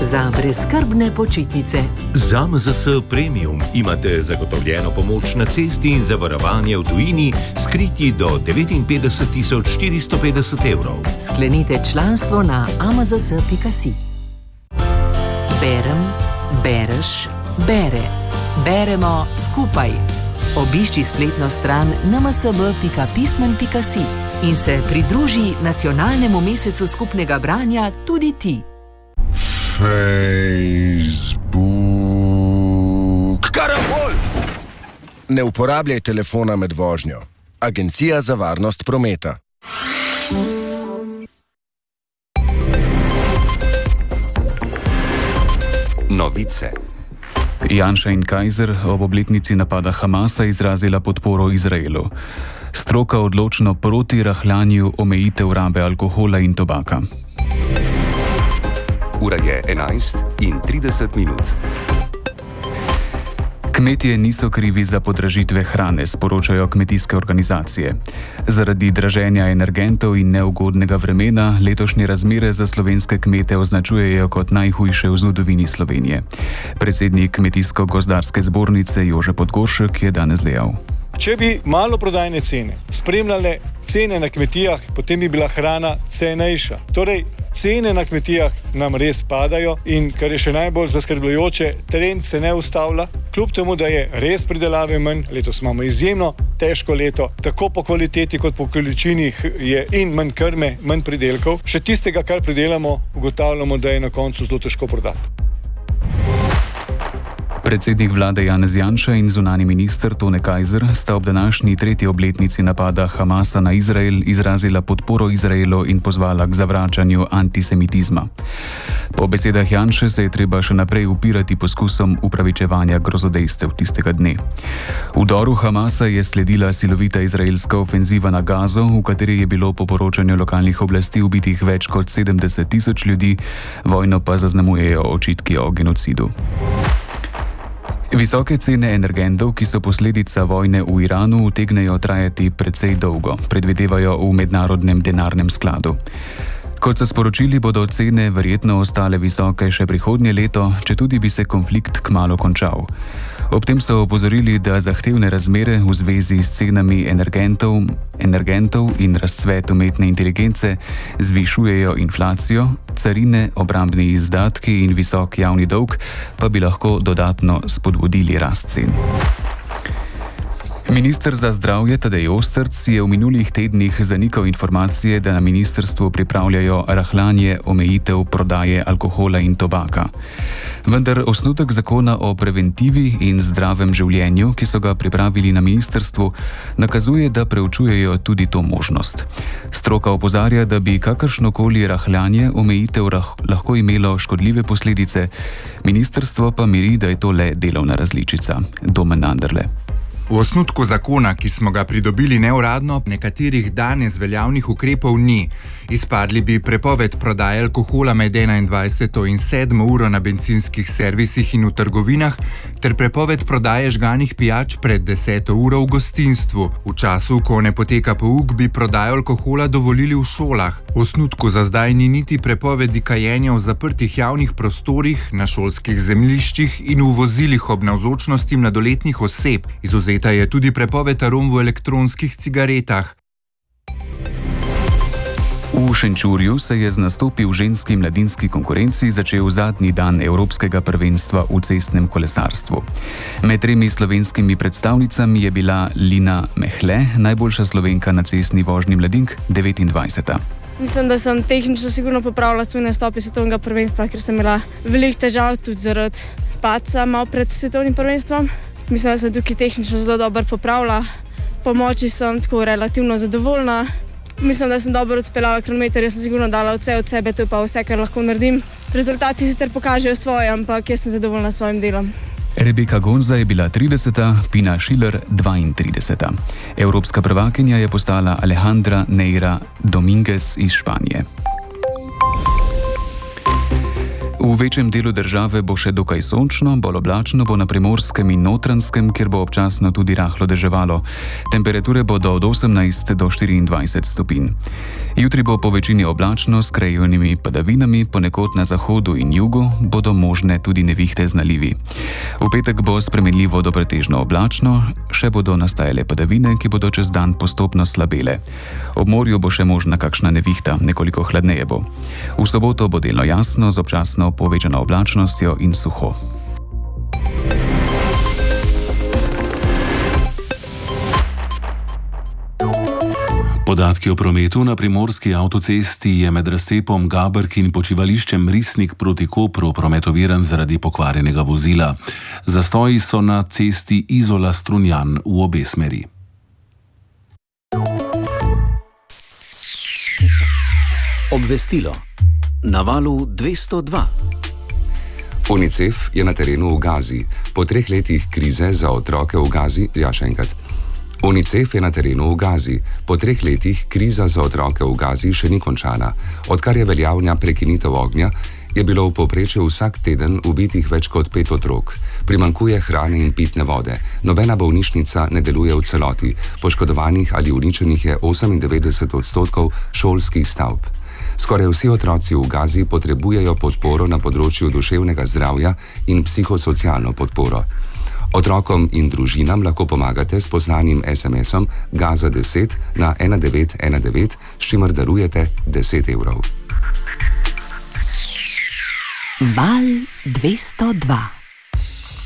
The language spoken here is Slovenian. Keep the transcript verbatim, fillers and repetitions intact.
Za brezskrbne počitnice. Z A M Z S Premium imate zagotovljeno pomoč na cesti in zavarovanje v tujini s kritji do devetinpetdeset tisoč štiristo petdeset evrov. Sklenite članstvo na a m z s pika si. Berem, bereš, bere. Beremo skupaj. Obišči spletno stran en m s b pika pismen pika si in se pridruži nacionalnemu mesecu skupnega branja tudi ti. Facebook. Karambol! Ne uporabljaj telefona med vožnjo. Agencija za varnost prometa. Novice. Janša in Kajzer ob obletnici napada Hamasa izrazila podporo Izraelu. Stroka odločno proti rahljanju omejitev rabe alkohola in tobaka. Ura je enajst in trideset minut. Kmetje niso krivi za podražitve hrane, sporočajo kmetijske organizacije. Zaradi draženja energentov in neugodnega vremena letošnje razmere za slovenske kmete označujejo kot najhujše v zgodovini Slovenije. Predsednik Kmetijsko-gozdarske zbornice Jože Podgoršek je danes dejal: Če bi maloprodajne cene spremljale cene na kmetijah, potem bi bila hrana cenejša. Torej, cene na kmetijah nam res padajo in, kar je še najbolj zaskrbljujoče, trend se ne ustavlja. Kljub temu, da je res pridelave manj, letos imamo izjemno težko leto, tako po kvaliteti kot po količini je in manj krme, manj pridelkov. Še tistega, kar pridelamo, ugotavljamo, da je na koncu zelo težko prodati. Predsednik vlade Janez Janša in zunanji minister Tone Kajzer sta ob današnji tretji obletnici napada Hamasa na Izrael izrazila podporo Izraelu in pozvala k zavračanju antisemitizma. Po besedah Janše se je treba še naprej upirati poskusom upravičevanja grozodejstev tistega dne. Vdoru Hamasa je sledila silovita izraelska ofenziva na Gazo, v kateri je bilo po poročanju lokalnih oblasti ubitih več kot sedemdeset tisoč ljudi, vojno pa zaznamujejo očitki o genocidu. Visoke cene energentov, ki so posledica vojne v Iranu, utegnejo trajati precej dolgo, predvidevajo v Mednarodnem denarnem skladu. Kot so sporočili, bodo cene verjetno ostale visoke še prihodnje leto, četudi bi se konflikt kmalu končal. Ob tem so opozorili, da zahtevne razmere v zvezi s cenami energentov, energentov in razcvet umetne inteligence zvišujejo inflacijo, carine, obrambni izdatki in visok javni dolg pa bi lahko dodatno spodbudili rast cen. Minister za zdravje Tadej Ostrc je v minulih tednih zanikal informacije, da na ministrstvu pripravljajo rahljanje omejitev prodaje alkohola in tobaka. Vendar osnutek zakona o preventivi in zdravem življenju, ki so ga pripravili na ministrstvu, nakazuje, da preučujejo tudi to možnost. Stroka opozarja, da bi kakršnokoli rahljanje omejitev lahko imelo škodljive posledice, ministrstvo pa miri, da je to le delovna različica. Domen Anderle. V osnutku zakona, ki smo ga pridobili neuradno, nekaterih danes veljavnih ukrepov ni. Izpadli bi prepoved prodaje alkohola med enaindvajseto in sedmo uro na bencinskih servisih in v trgovinah, ter prepoved prodaje žganih pijač pred deseto uro v gostinstvu. V času, ko ne poteka pouk, bi prodajo alkohola dovolili v šolah. V osnutku za zdaj ni niti prepovedi kajenja v zaprtih javnih prostorih, na šolskih zemljiščih in v vozilih ob navzočnosti mladoletnih oseb. Izvzeta je tudi prepoved arom v elektronskih cigaretah. V Šenčurju se je z nastopi v ženski mladinski konkurenci začel zadnji dan Evropskega prvenstva v cestnem kolesarstvu. Med tremi slovenskimi predstavnicami je bila Lina Mehle, najboljša Slovenka na cestni vožnji mladink, devetindvajseta. Mislim, da sem tehnično sigurno popravila svoj nastop iz svetovnega prvenstva, ker sem imela veliko težav tudi zaradi padca malo pred svetovnim prvenstvom. Mislim, da sem tukaj tehnično zelo dobro popravila. Po moči sem tako relativno zadovoljna. Mislim, da sem dobro odpeljala kilometer, jaz sem sigurno dala vse od sebe, to je pa vse, kar lahko naredim. Rezultati sicer pokažejo svoje, ampak jaz sem zadovoljna s svojim delom. Rebeka Gonza je bila trideseta, Pina Schiller dvaintrideseta. Evropska prvakinja je postala Alejandra Neira Dominguez iz Španije. V večjem delu države bo še dokaj sončno, bolj oblačno bo na Primorskem in Notranjskem, kjer bo občasno tudi rahlo deževalo. Temperature bodo od osemnajst do štiriindvajset stopinj. Jutri bo po večini oblačno s krajevnimi padavinami, ponekod na zahodu in jugu bodo možne tudi nevihte z nalivi. V petek bo spremenljivo do pretežno oblačno, še bodo nastajale padavine, ki bodo čez dan postopno slabele. Ob morju bo še možna kakšna nevihta, nekoliko hladneje bo. V soboto bo delno jasno z občasno povečano oblačnostjo in suho. Podatki o prometu na primorski avtocesti je med razcepom Gabrk in počivališčem Risnik proti Kopru prometoviran zaradi pokvarjenega vozila. Zastoji so na cesti Izola-Strunjan v obe smeri. Obvestilo. Na valu dvesto dva. UNICEF je na terenu v Gazi. Po treh letih krize za otroke v Gazi, ja še enkrat. UNICEF je na terenu v Gazi. Po treh letih kriza za otroke v Gazi še ni končana. Odkar je veljavna prekinitev ognja, je bilo v povprečju vsak teden ubitih več kot pet otrok. Primanjkuje hrane in pitne vode. Nobena bolnišnica ne deluje v celoti. Poškodovanih ali uničenih je osemindevetdeset odstotkov šolskih stavb. Skoraj vsi otroci v Gazi potrebujejo podporo na področju duševnega zdravja in psihosocialno podporo. Otrokom in družinam lahko pomagate s poznanim es em esom Gaza deset na ena devet ena devet, s čimer darujete deset evrov. Val dvesto dva.